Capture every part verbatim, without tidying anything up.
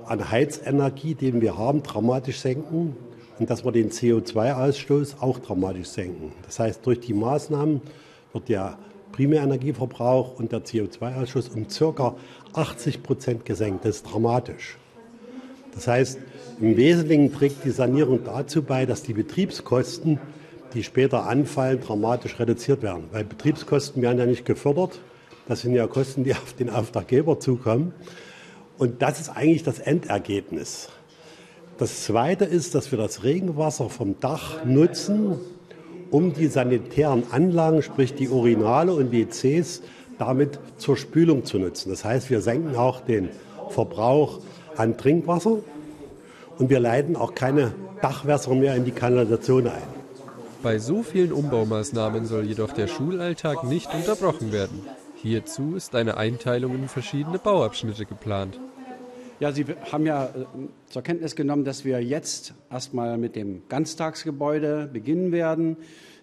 an Heizenergie, den wir haben, dramatisch senken und dass wir den C O zwei Ausstoß auch dramatisch senken. Das heißt, durch die Maßnahmen wird der Primärenergieverbrauch und der C O zwei Ausstoß um ca. achtzig Prozent gesenkt. Das ist dramatisch. Das heißt, im Wesentlichen trägt die Sanierung dazu bei, dass die Betriebskosten, die später anfallen, dramatisch reduziert werden. Weil Betriebskosten werden ja nicht gefördert. Das sind ja Kosten, die auf den Auftraggeber zukommen. Und das ist eigentlich das Endergebnis. Das Zweite ist, dass wir das Regenwasser vom Dach nutzen, um die sanitären Anlagen, sprich die Urinale und W Cs, damit zur Spülung zu nutzen. Das heißt, wir senken auch den Verbrauch an Trinkwasser und wir leiten auch keine Dachwässer mehr in die Kanalisation ein. Bei so vielen Umbaumaßnahmen soll jedoch der Schulalltag nicht unterbrochen werden. Hierzu ist eine Einteilung in verschiedene Bauabschnitte geplant. Ja, Sie haben ja zur Kenntnis genommen, dass wir jetzt erstmal mit dem Ganztagsgebäude beginnen werden,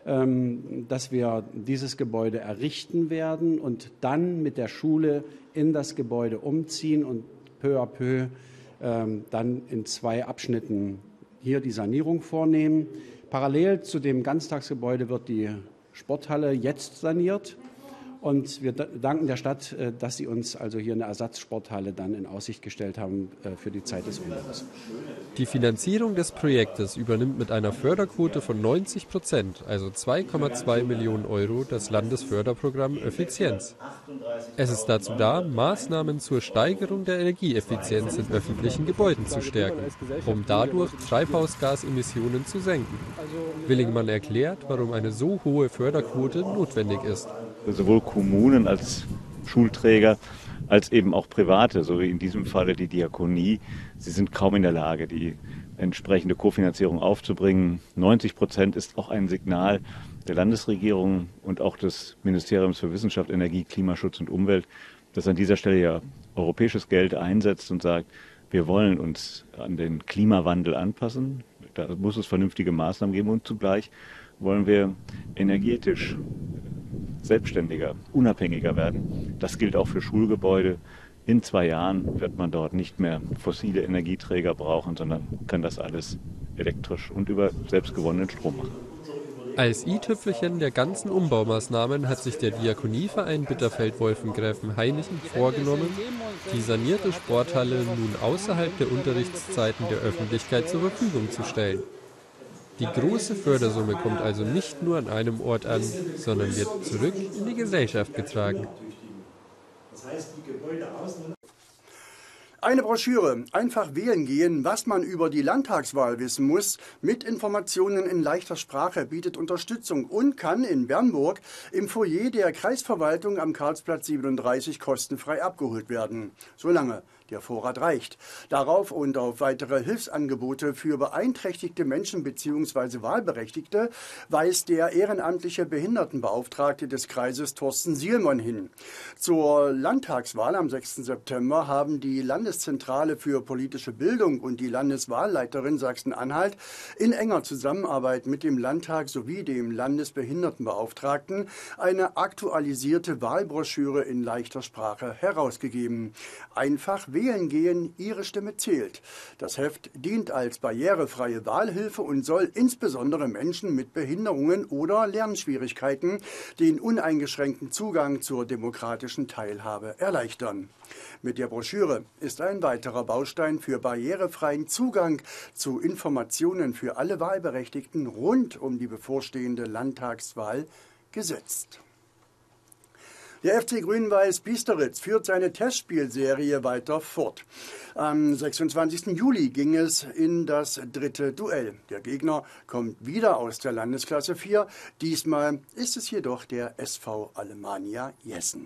dass wir dieses Gebäude errichten werden und dann mit der Schule in das Gebäude umziehen und peu à peu dann in zwei Abschnitten hier die Sanierung vornehmen. Parallel zu dem Ganztagsgebäude wird die Sporthalle jetzt saniert. Und wir danken der Stadt, dass sie uns also hier eine Ersatzsporthalle dann in Aussicht gestellt haben für die Zeit des Umbaus. Die Finanzierung des Projektes übernimmt mit einer Förderquote von neunzig Prozent, also zwei Komma zwei Millionen Euro, das Landesförderprogramm Effizienz. Es ist dazu da, Maßnahmen zur Steigerung der Energieeffizienz in öffentlichen Gebäuden zu stärken, um dadurch Treibhausgasemissionen zu senken. Willingmann erklärt, warum eine so hohe Förderquote notwendig ist. Sowohl Kommunen als Schulträger als eben auch Private, so wie in diesem Falle die Diakonie, sie sind kaum in der Lage, die entsprechende Kofinanzierung aufzubringen. neunzig Prozent ist auch ein Signal der Landesregierung und auch des Ministeriums für Wissenschaft, Energie, Klimaschutz und Umwelt, das an dieser Stelle ja europäisches Geld einsetzt und sagt, wir wollen uns an den Klimawandel anpassen. Da muss es vernünftige Maßnahmen geben und zugleich wollen wir energetisch selbstständiger, unabhängiger werden. Das gilt auch für Schulgebäude. In zwei Jahren wird man dort nicht mehr fossile Energieträger brauchen, sondern kann das alles elektrisch und über selbstgewonnenen Strom machen. Als i-Tüpfelchen der ganzen Umbaumaßnahmen hat sich der Diakonieverein Bitterfeld-Wolfengräfen-Hainichen vorgenommen, die sanierte Sporthalle nun außerhalb der Unterrichtszeiten der Öffentlichkeit zur Verfügung zu stellen. Die große Fördersumme kommt also nicht nur an einem Ort an, sondern wird zurück in die Gesellschaft getragen. Eine Broschüre, einfach wählen gehen, was man über die Landtagswahl wissen muss, mit Informationen in leichter Sprache, bietet Unterstützung und kann in Bernburg im Foyer der Kreisverwaltung am Karlsplatz siebenunddreißig kostenfrei abgeholt werden. Solange der Vorrat reicht. Darauf und auf weitere Hilfsangebote für beeinträchtigte Menschen bzw. Wahlberechtigte weist der ehrenamtliche Behindertenbeauftragte des Kreises Thorsten Sielmann hin. Zur Landtagswahl am sechsten September haben die Landeszentrale für politische Bildung und die Landeswahlleiterin Sachsen-Anhalt in enger Zusammenarbeit mit dem Landtag sowie dem Landesbehindertenbeauftragten eine aktualisierte Wahlbroschüre in leichter Sprache herausgegeben. Einfach wählen gehen, Ihre Stimme zählt. Das Heft dient als barrierefreie Wahlhilfe und soll insbesondere Menschen mit Behinderungen oder Lernschwierigkeiten den uneingeschränkten Zugang zur demokratischen Teilhabe erleichtern. Mit der Broschüre ist ein weiterer Baustein für barrierefreien Zugang zu Informationen für alle Wahlberechtigten rund um die bevorstehende Landtagswahl gesetzt. Der F C Grün-Weiß Piesteritz führt seine Testspielserie weiter fort. Am sechsundzwanzigsten Juli ging es in das dritte Duell. Der Gegner kommt wieder aus der Landesklasse vier. Diesmal ist es jedoch der S V Alemannia Jessen.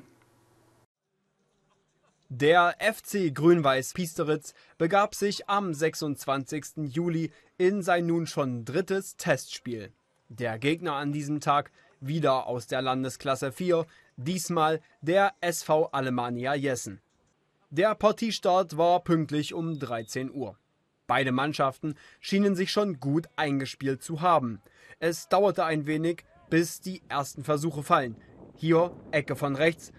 Der F C Grün-Weiß Piesteritz begab sich am sechsundzwanzigsten Juli in sein nun schon drittes Testspiel. Der Gegner an diesem Tag wieder aus der Landesklasse vier, diesmal der S V Alemannia Jessen. Der Partiestart war pünktlich um dreizehn Uhr. Beide Mannschaften schienen sich schon gut eingespielt zu haben. Es dauerte ein wenig, bis die ersten Versuche fallen. Hier Ecke von rechts.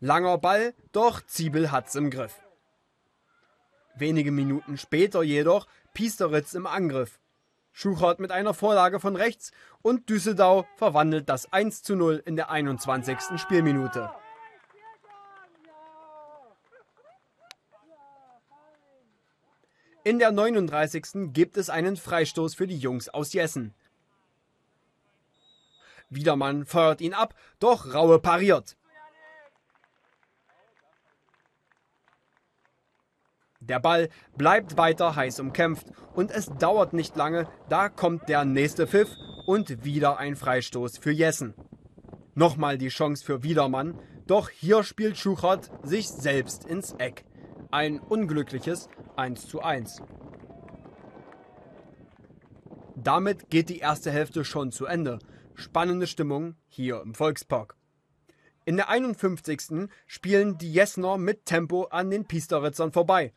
Langer Ball, doch Ziebel hat's im Griff. Wenige Minuten später jedoch Piesteritz im Angriff. Schuchert mit einer Vorlage von rechts und Düsseldau verwandelt das eins zu null in der einundzwanzigsten Spielminute. In der neununddreißigsten gibt es einen Freistoß für die Jungs aus Jessen. Wiedermann feuert ihn ab, doch Raue pariert. Der Ball bleibt weiter heiß umkämpft und es dauert nicht lange, da kommt der nächste Pfiff und wieder ein Freistoß für Jessen. Nochmal die Chance für Wiedermann, doch hier spielt Schuchert sich selbst ins Eck. Ein unglückliches eins zu eins. Damit geht die erste Hälfte schon zu Ende. Spannende Stimmung hier im Volkspark. In der einundfünfzigsten spielen die Jessener mit Tempo an den Piesteritzern vorbei.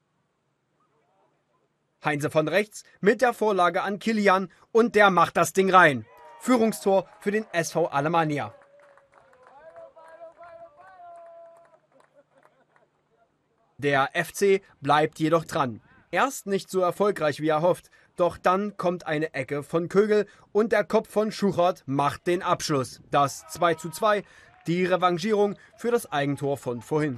Heinze von rechts mit der Vorlage an Kilian und der macht das Ding rein. Führungstor für den S V Alemannia. Der F C bleibt jedoch dran. Erst nicht so erfolgreich wie erhofft, doch dann kommt eine Ecke von Kögel und der Kopf von Schuchert macht den Abschluss. Das zwei zu zwei, die Revanchierung für das Eigentor von vorhin.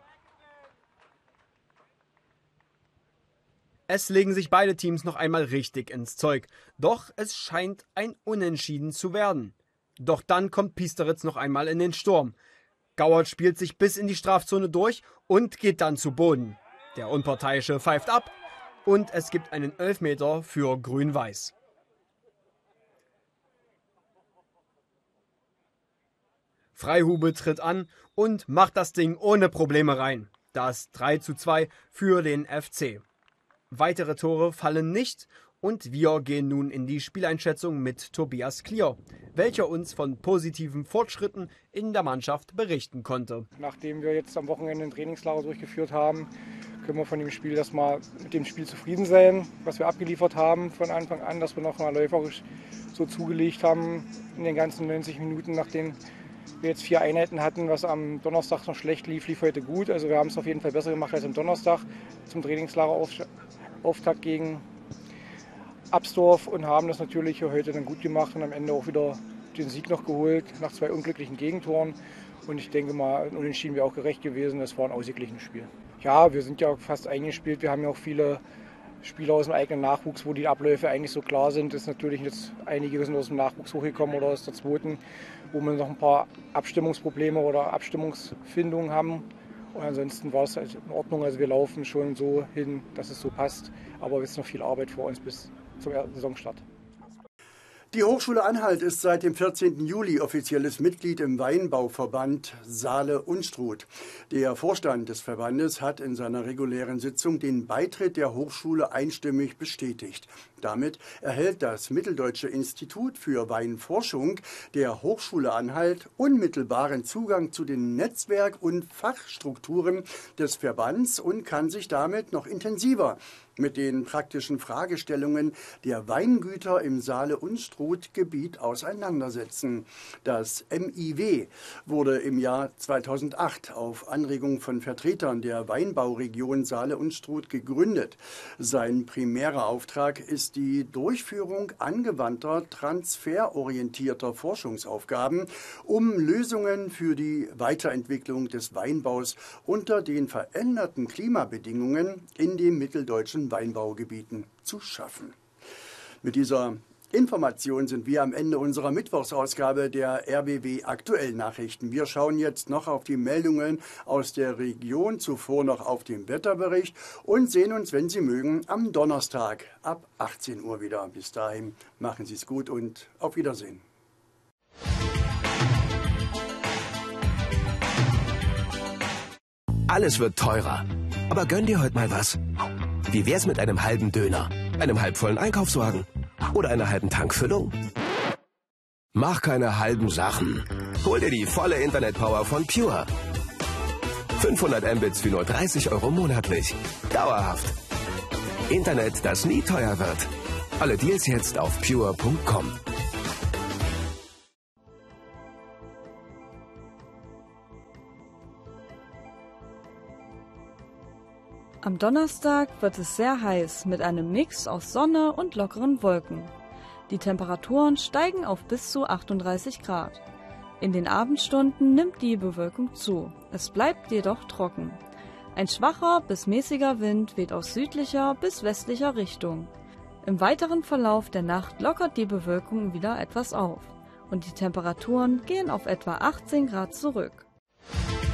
Es legen sich beide Teams noch einmal richtig ins Zeug, doch es scheint ein Unentschieden zu werden. Doch dann kommt Piesteritz noch einmal in den Sturm. Gauert spielt sich bis in die Strafzone durch und geht dann zu Boden. Der Unparteiische pfeift ab und es gibt einen Elfmeter für Grün-Weiß. Freihube tritt an und macht das Ding ohne Probleme rein. Das drei zu zwei für den F C. Weitere Tore fallen nicht und wir gehen nun in die Spieleinschätzung mit Tobias Klier, welcher uns von positiven Fortschritten in der Mannschaft berichten konnte. Nachdem wir jetzt am Wochenende ein Trainingslager durchgeführt haben, können wir von dem Spiel erstmal mit dem Spiel zufrieden sein, was wir abgeliefert haben von Anfang an, dass wir nochmal läuferisch so zugelegt haben in den ganzen neunzig Minuten, nachdem wir jetzt vier Einheiten hatten, was am Donnerstag noch schlecht lief, lief heute gut. Also wir haben es auf jeden Fall besser gemacht als am Donnerstag zum Trainingslagerauftakt gegen Absdorf und haben das natürlich heute dann gut gemacht und am Ende auch wieder den Sieg noch geholt nach zwei unglücklichen Gegentoren. Und ich denke mal, unentschieden wäre auch gerecht gewesen. Das war ein ausgeglichenes Spiel. Ja, wir sind ja fast eingespielt. Wir haben ja auch viele Spieler aus dem eigenen Nachwuchs, wo die Abläufe eigentlich so klar sind. Das ist natürlich jetzt einige sind aus dem Nachwuchs hochgekommen oder aus der zweiten, wo wir noch ein paar Abstimmungsprobleme oder Abstimmungsfindungen haben. Und ansonsten war es in Ordnung. Also wir laufen schon so hin, dass es so passt. Aber es ist noch viel Arbeit vor uns bis zum Saisonstart. Die Hochschule Anhalt ist seit dem vierzehnten Juli offizielles Mitglied im Weinbauverband Saale-Unstrut. Der Vorstand des Verbandes hat in seiner regulären Sitzung den Beitritt der Hochschule einstimmig bestätigt. Damit erhält das Mitteldeutsche Institut für Weinforschung der Hochschule Anhalt unmittelbaren Zugang zu den Netzwerk- und Fachstrukturen des Verbands und kann sich damit noch intensiver mit den praktischen Fragestellungen der Weingüter im Saale-Unstrut-Gebiet auseinandersetzen. Das M I W wurde im Jahr zweitausendacht auf Anregung von Vertretern der Weinbauregion Saale-Unstrut gegründet. Sein primärer Auftrag ist die Durchführung angewandter, transferorientierter Forschungsaufgaben, um Lösungen für die Weiterentwicklung des Weinbaus unter den veränderten Klimabedingungen in den mitteldeutschen Weinbaugebieten zu schaffen. Mit dieser Information sind wir am Ende unserer Mittwochsausgabe der R B W Aktuell Nachrichten. Wir schauen jetzt noch auf die Meldungen aus der Region, zuvor noch auf den Wetterbericht und sehen uns, wenn Sie mögen, am Donnerstag ab achtzehn Uhr wieder. Bis dahin machen Sie es gut und auf Wiedersehen. Alles wird teurer. Aber gönn dir heute mal was. Wie wär's mit einem halben Döner, einem halbvollen Einkaufswagen oder einer halben Tankfüllung? Mach keine halben Sachen. Hol dir die volle Internetpower von Pure. fünfhundert Mbits für nur dreißig Euro monatlich. Dauerhaft. Internet, das nie teuer wird. Alle Deals jetzt auf pure punkt com. Am Donnerstag wird es sehr heiß mit einem Mix aus Sonne und lockeren Wolken. Die Temperaturen steigen auf bis zu achtunddreißig Grad. In den Abendstunden nimmt die Bewölkung zu. Es bleibt jedoch trocken. Ein schwacher bis mäßiger Wind weht aus südlicher bis westlicher Richtung. Im weiteren Verlauf der Nacht lockert die Bewölkung wieder etwas auf und die Temperaturen gehen auf etwa achtzehn Grad zurück.